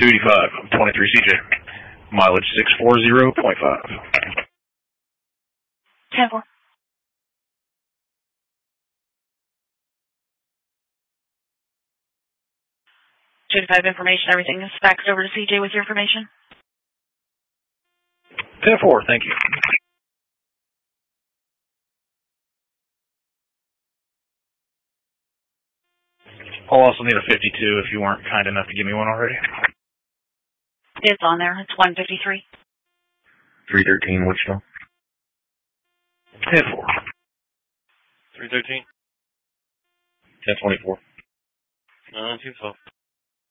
285, 23 CJ. Mileage 640.5. 10-4. 285 information, everything is faxed over to CJ with your information. 10-4, thank you. I'll also need a 52 if you weren't kind enough to give me one already. It's on there. It's 153. 313 Wichita. 10-4. 313. 10-24. 212.